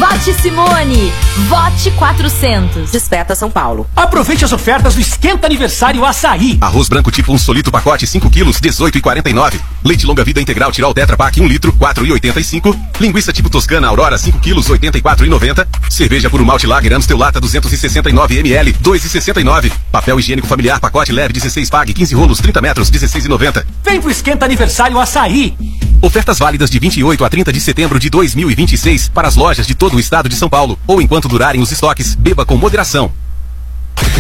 Vote Simone. Vote 400. Desperta São Paulo. Aproveite as ofertas do Esquenta Aniversário Açaí. Arroz branco tipo 1 solito pacote 5 quilos, 18,49. Leite longa vida integral Tirol Tetra Pak 1 litro, 4,85. Linguiça tipo Toscana Aurora 5 quilos, 84,90. Cerveja Puro Malte Lager Amstel Lata 269 ml, 2,69. Papel higiênico familiar pacote leve 16 pag 15 rolos 30 metros, 16,90. Vem pro Esquenta Aniversário Açaí. Ofertas válidas de 28 a 30 de setembro de 2026 para as lojas de todo o estado de São Paulo ou enquanto durarem os estoques. Beba com moderação.